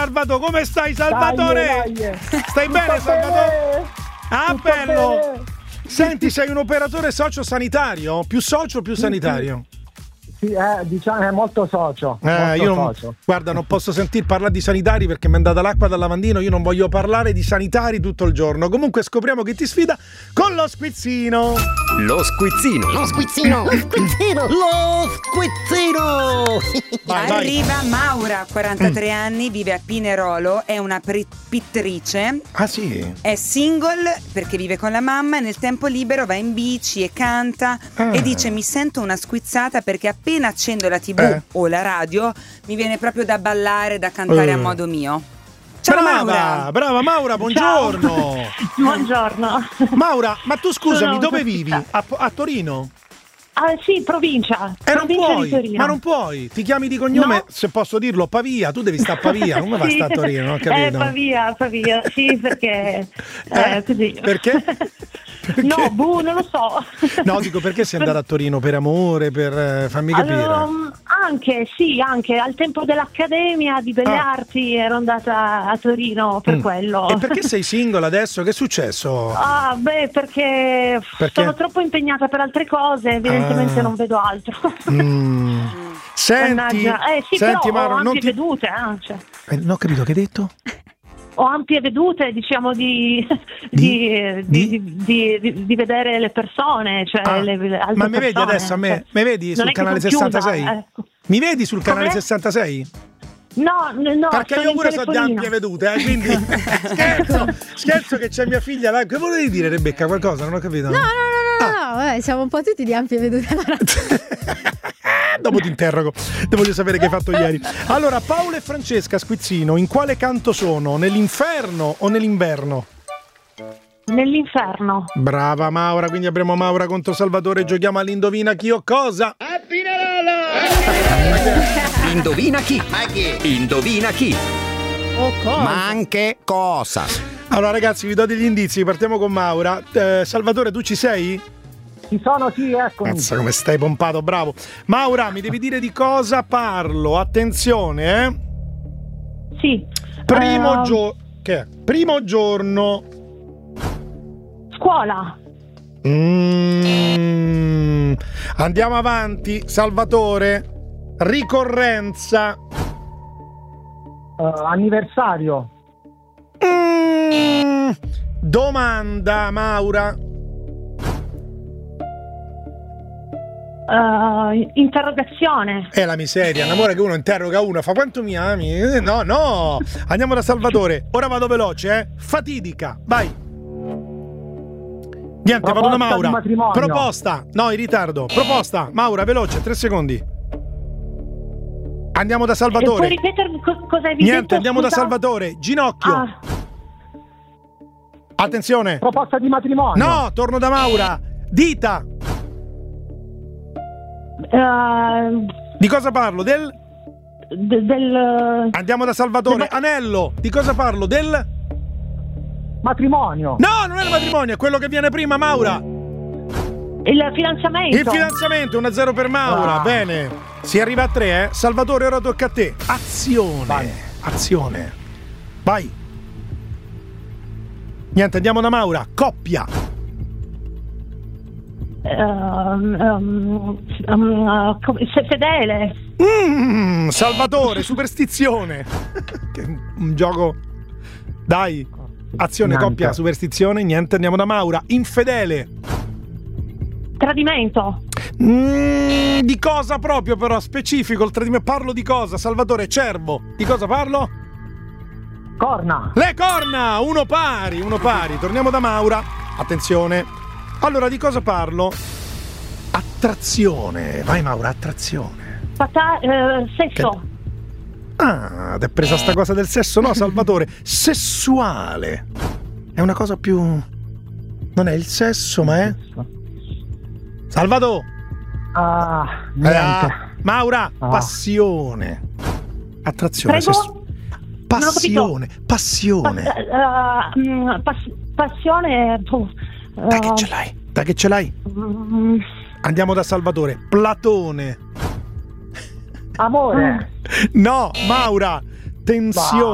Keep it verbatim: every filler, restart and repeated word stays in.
Salvato, come stai Salvatore? Dai, dai. Stai Tutto bene Salvatore? Ah, Tutto bello. bene. Senti, sei un operatore sociosanitario? Più socio o più sanitario? Sì, eh, diciamo è molto socio. Eh, molto io non, socio. guarda, non posso sentir parlare di sanitari perché mi è andata l'acqua dal lavandino. Io non voglio parlare di sanitari tutto il giorno. Comunque scopriamo chi ti sfida con lo squizzino. Lo squizzino. Lo squizzino. Lo squizzino. Lo squizzino. Vai, vai. Arriva Maura, quarantatré anni, vive a Pinerolo, è una pri- pittrice. Ah sì? È single perché vive con la mamma e nel tempo libero va in bici e canta Ah. e dice mi sento una squizzata perché appena accendo la tivù Eh. o la radio mi viene proprio da ballare, da cantare Eh. a modo mio. Ciao Brava, Maura! brava Maura, buongiorno. Buongiorno. Maura, ma tu scusami, Sono dove squisita. vivi? A, a Torino? Ah, sì, provincia. E non provincia di puoi, Torino. ma non puoi. Ti chiami di cognome, No. se posso dirlo, Pavia. Tu devi stare a Pavia, come vai a Sì. stare a Torino? Non ho capito. Eh, Pavia, Pavia, sì, perché Eh? eh, così. Perché? Perché? No, boh, non lo so. No, dico, perché sei andata a Torino? Per amore, per eh, fammi capire. Allora, um, anche, sì, anche al tempo dell'Accademia di Belle Ah. Arti ero andata a Torino per Mm. quello. E perché sei single adesso? Che è successo? Ah, beh, perché, Perché? sono troppo impegnata per altre cose, evidentemente Ah. non vedo altro. Mm. Senti, Mannaggia. Eh sì, senti però Mauro, ho non ampie ti... vedute, eh, cioè. Eh, non ho capito che hai detto? Ho ampie vedute, diciamo, di, Di? di, di, di, di, di vedere le persone, cioè Ah, le, le altre ma mi vedi persone, adesso a me? cioè. Mi vedi Non sul è che canale sono chiusa, sessantasei? ecco. Mi vedi sul canale Com'è? sessantasei? No, n- no, Perché sono io in pure so di telefonino. ampie vedute, eh, quindi scherzo, scherzo che c'è mia figlia là. Che volevi dire Rebecca? Qualcosa? Non ho capito. No, no, no, no, no, vabbè, siamo un po' tutti di ampie vedute alla radio. Dopo ti interrogo, te voglio sapere che hai fatto ieri. Allora, Paolo e Francesca Squizzino, in quale canto sono? Nell'inferno o nell'inverno? Nell'inferno. Brava Maura, quindi abbiamo Maura contro Salvatore, giochiamo all'indovina chi o cosa. Indovina chi? Ma chi? Indovina chi? Oh, cosa? Ma anche cosa? Allora ragazzi, vi do degli indizi, partiamo con Maura. Eh, Salvatore, tu ci sei? Ci sono, sì, eccomi. Mazza come stai pompato, bravo. Maura, mi devi dire di cosa parlo, attenzione, eh? Sì. Primo Eh, giorno... Che è? Primo giorno... Scuola. Mm. Andiamo avanti, Salvatore. Ricorrenza. Eh, anniversario. Mm. Domanda, Maura. Eh, interrogazione. È la miseria, un amore che uno interroga uno, fa quanto mi ami? Eh, No, no. Andiamo da Salvatore. Ora vado veloce, eh. Fatidica, vai. Niente, vado da Proposta Maura. di matrimonio. Proposta. No, in ritardo. Proposta. Maura, veloce, tre secondi. Andiamo da E puoi Salvatore. ripetermi co- cosa hai Niente, detto? andiamo da scusa? Salvatore. Ginocchio. Ah, Attenzione. Proposta di matrimonio. No, torno da Maura. Dita. eh, Di cosa parlo? Del... de- del Andiamo da Salvatore. Del ma- Anello. Di cosa parlo? Del... Matrimonio. No, non è il matrimonio, è quello che viene prima, Maura. il fidanzamento. Il fidanzamento, uno a zero per Maura. Ah. Bene. Si arriva a tre, eh. Salvatore, ora tocca a te. Azione. Vai. Azione. Vai. Niente, andiamo da Maura. Coppia. Ehm, ehm, ehm, come- se- fedele. Mm, Salvatore, superstizione. Che un gioco. Dai. Azione, Niente. coppia, superstizione. Niente, andiamo da Maura. Infedele. Tradimento. Mm, di cosa proprio però? Specifico il tradimento. Parlo di cosa? Salvatore, cervo. Di cosa parlo? Corna. Le corna! Uno pari, uno pari. Torniamo da Maura. Attenzione. Allora, di cosa parlo? Attrazione. Vai Maura, attrazione. Pata- eh, sesso. Ah, ti è presa sta cosa del sesso? No, Salvatore. Sessuale. È una cosa più... Non è il sesso, ma è... Salvatore. Ah, niente. Ah, Maura, Ah. passione. Attrazione. Prego? sessu- Passione. Passione. Pa- eh, mm, pass- passione. puh, Dai che eh, ce l'hai? Dai che ce l'hai? mm, Andiamo da Salvatore. Platone. Amore. No, Maura. Tensione.